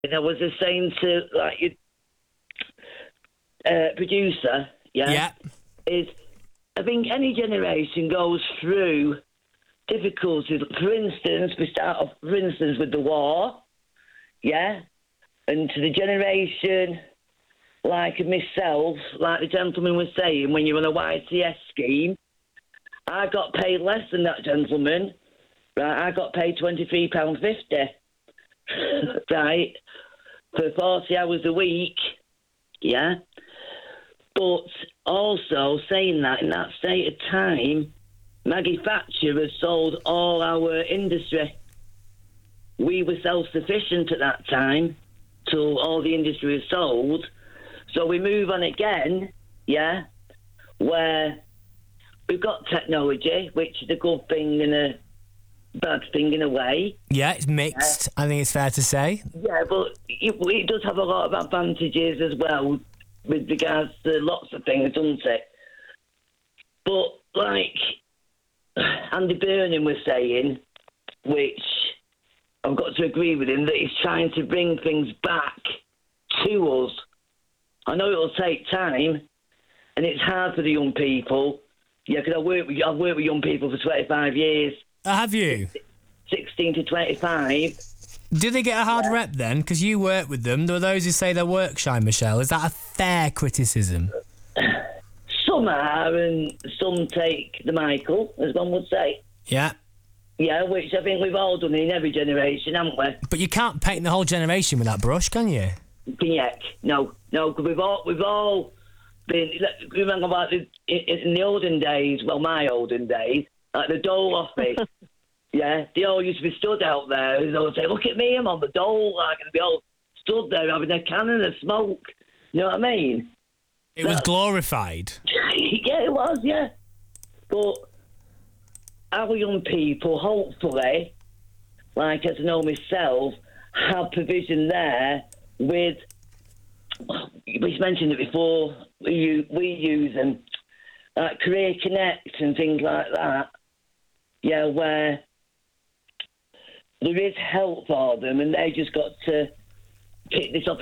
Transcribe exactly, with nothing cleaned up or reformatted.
I was just saying to like your uh, producer, yeah, Yeah. is I think any generation goes through difficulties. For instance, we start off, for instance, with the war, yeah, and to the generation like myself, like the gentleman was saying, when you're on a Y C S scheme, I got paid less than that gentleman. Right, I got paid twenty-three pounds fifty. Right, for forty hours a week, yeah. But also saying that in that state of time, Maggie Thatcher has sold all our industry. We were self-sufficient at that time till all the industry was sold. So we move on again, yeah, where we've got technology, which is a good thing and a bad thing in a way. Yeah, it's mixed, yeah. I think it's fair to say. Yeah, but it, it does have a lot of advantages as well with regards to lots of things, doesn't it? But, like Andy Burnham was saying, which I've got to agree with him, that he's trying to bring things back to us. I know it'll take time, and it's hard for the young people. Yeah, because I work with, I've worked with young people for twenty-five years. Oh, have you? sixteen to twenty-five. Do they get a hard yeah. rep then? Because you work with them. There are those who say they're work shy, Michelle. Is that a fair criticism? Some are, and some take the Michael, as one would say. Yeah. Yeah, which I think we've all done in every generation, haven't we? But you can't paint the whole generation with that brush, can you? Yeah, no, no, because we've all, we've all been... Remember about the, in the olden days, well, my olden days, like the Dole office, yeah, they all used to be stood out there, and they would say, look at me, I'm on the Dole, like, and they'd be all stood there having a cannon of smoke, you know what I mean? It so, was glorified. Yeah, it was, yeah. But our young people, hopefully, like as I know myself, have provision there with, we mentioned it before, we, we use them, like Career Connect and things like that, yeah, where there is help for them and they just got to pick this up